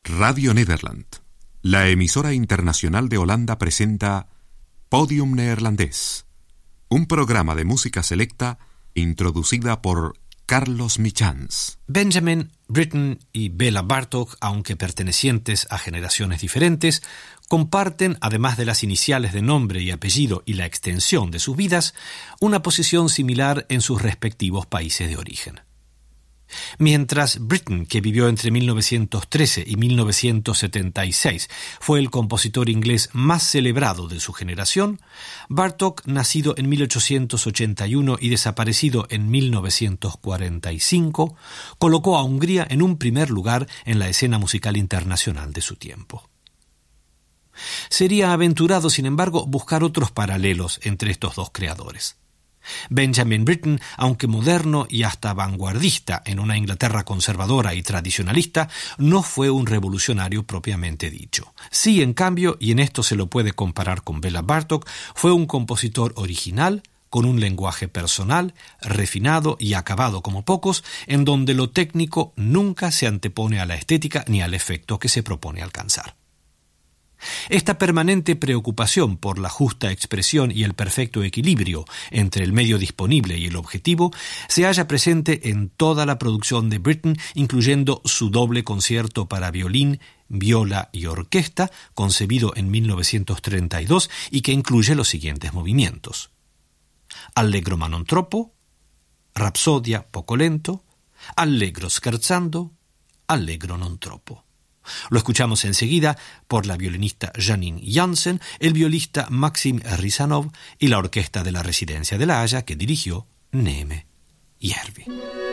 Radio Nederland, la emisora internacional de Holanda, presenta Podium Neerlandés, un programa de música selecta introducida por Carlos Michans. Benjamin Britten y Bela Bartók, aunque pertenecientes a generaciones diferentes, comparten, además de las iniciales de nombre y apellido y la extensión de sus vidas, una posición similar en sus respectivos países de origen. Mientras Britten, que vivió entre 1913 y 1976, fue el compositor inglés más celebrado de su generación, Bartók, nacido en 1881 y desaparecido en 1945, colocó a Hungría en un primer lugar en la escena musical internacional de su tiempo. Sería aventurado, sin embargo, buscar otros paralelos entre estos dos creadores. Benjamin Britten, aunque moderno y hasta vanguardista en una Inglaterra conservadora y tradicionalista, no fue un revolucionario propiamente dicho. Sí, en cambio, y en esto se lo puede comparar con Bela Bartók, fue un compositor original, con un lenguaje personal, refinado y acabado como pocos, en donde lo técnico nunca se antepone a la estética ni al efecto que se propone alcanzar. Esta permanente preocupación por la justa expresión y el perfecto equilibrio entre el medio disponible y el objetivo se halla presente en toda la producción de Britten, incluyendo su doble concierto para violín, viola y orquesta, concebido en 1932 y que incluye los siguientes movimientos: Allegro ma non troppo, Rapsodia poco lento, Allegro scherzando, Allegro non troppo. Lo escuchamos enseguida por la violinista Janine Jansen, el violista Maxim Rizanov y la orquesta de la Residencia de La Haya que dirigió Neeme Järvi.